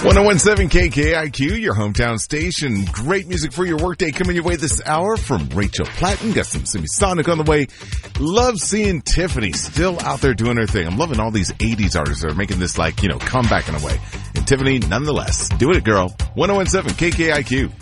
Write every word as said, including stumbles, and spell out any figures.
one oh one seven K K I Q, your hometown station. Great music for your workday coming your way this hour from Rachel Platten. Got some Semisonic on the way. Love seeing Tiffany still out there doing her thing. I'm loving all these eighties artists that are making this, like, you know, comeback in a way. And Tiffany, nonetheless, doing it, girl. one oh one seven K K I Q.